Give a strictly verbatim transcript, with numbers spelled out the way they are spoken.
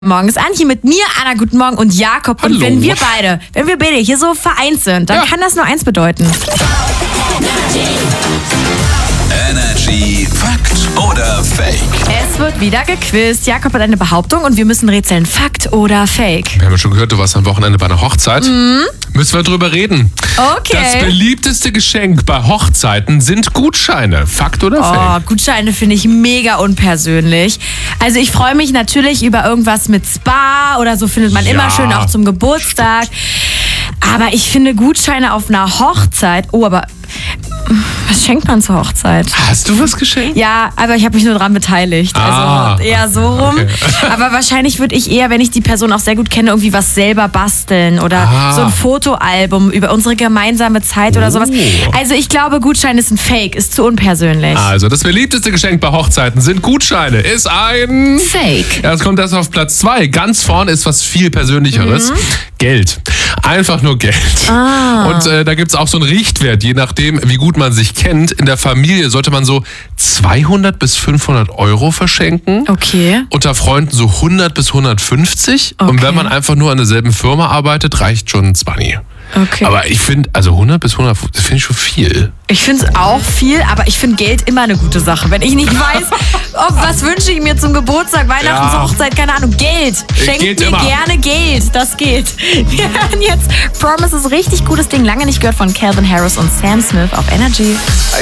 Morgen ist Antje mit mir, Anna, guten Morgen und Jakob. Hallo. Und wenn wir beide, wenn wir beide hier so vereint sind, dann Ja. kann das nur eins bedeuten. Energy Fakt oder Fake? Es wird wieder gequizt. Jakob hat eine Behauptung und wir müssen rätseln, Fakt oder Fake. Wir haben ja schon gehört, du warst am Wochenende bei einer Hochzeit. Mhm. Müssen wir drüber reden. Okay. Das beliebteste Geschenk bei Hochzeiten sind Gutscheine. Fakt oder Oh, Fake? Gutscheine finde ich mega unpersönlich. Also ich freue mich natürlich über irgendwas mit Spa oder so, findet man Ja. immer schön, auch zum Geburtstag. Aber ich finde Gutscheine auf einer Hochzeit, oh, aber was schenkt man zur Hochzeit? Hast du was geschenkt? Ja, aber ich habe mich nur dran beteiligt. Ah. Also eher so rum. Okay. Aber wahrscheinlich würde ich eher, wenn ich die Person auch sehr gut kenne, irgendwie was selber basteln oder Ah. so ein Fotoalbum über unsere gemeinsame Zeit oder sowas. Oh. Also ich glaube, Gutschein ist ein Fake, ist zu unpersönlich. Also, das beliebteste Geschenk bei Hochzeiten sind Gutscheine. Ist ein... Fake. Ja, es kommt erst auf Platz zwei. Ganz vorne ist was viel Persönlicheres. Mhm. Geld. Einfach nur Geld. Ah. Und äh, da gibt's auch so einen Richtwert, je nachdem, wie gut man sich kennt. In der Familie sollte man so zweihundert bis fünfhundert Euro verschenken. Okay. Unter Freunden so hundert bis hundertfünfzig. Und Okay. wenn man einfach nur an derselben Firma arbeitet, reicht schon ein zwanzig. Okay. Aber ich finde, also hundert bis hundertfünfzig, das finde ich schon viel. Ich finde es auch viel, aber ich finde Geld immer eine gute Sache. Wenn ich nicht weiß, ob, was wünsche ich mir zum Geburtstag, Weihnachten, Ja. zur Hochzeit, keine Ahnung, Geld. Schenkt Geht mir immer. gerne Geld, das geht. Wir hören jetzt Promises, richtig gutes Ding, lange nicht gehört von Calvin Harris und Sam Smith auf Energy.